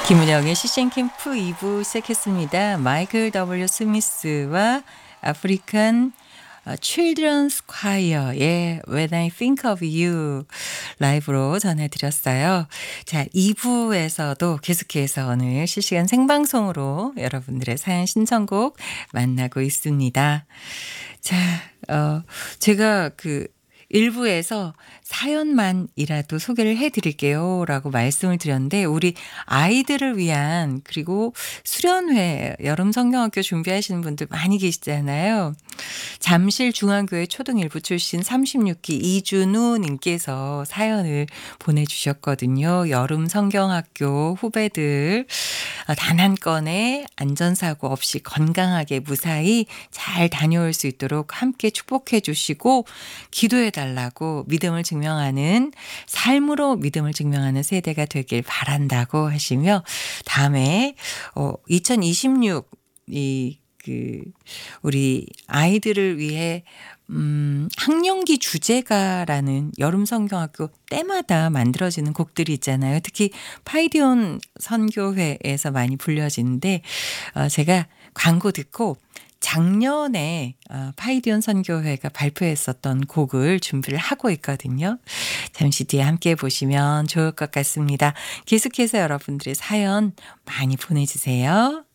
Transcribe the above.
김은영의 시즌 캠프 2부 시작했습니다. 마이클 W. 스미스와 아프리칸 칠드런스 콰이어의 When I Think of You 라이브로 전해드렸어요. 자, 2부에서도 계속해서 오늘 실시간 생방송으로 여러분들의 사연 신청곡 만나고 있습니다. 자, 제가 일부에서 사연만이라도 소개를 해드릴게요 라고 말씀을 드렸는데 우리 아이들을 위한 그리고 수련회 여름 성경학교 준비하시는 분들 많이 계시잖아요. 잠실 중앙교회 초등일부 출신 36기 이준우 님께서 사연을 보내주셨거든요. 여름 성경학교 후배들 단 한 건의 안전사고 없이 건강하게 무사히 잘 다녀올 수 있도록 함께 축복해 주시고 기도해 달라고 믿음을 증명하는 삶으로 믿음을 증명하는 세대가 되길 바란다고 하시며 다음에 2026 우리 아이들을 위해 학령기 주제가라는 여름 성경학교 때마다 만들어지는 곡들이 있잖아요. 특히 파이디온 선교회에서 많이 불려지는데 제가 광고 듣고 작년에 파이디온 선교회가 발표했었던 곡을 준비를 하고 있거든요. 잠시 뒤에 함께 보시면 좋을 것 같습니다. 계속해서 여러분들의 사연 많이 보내주세요.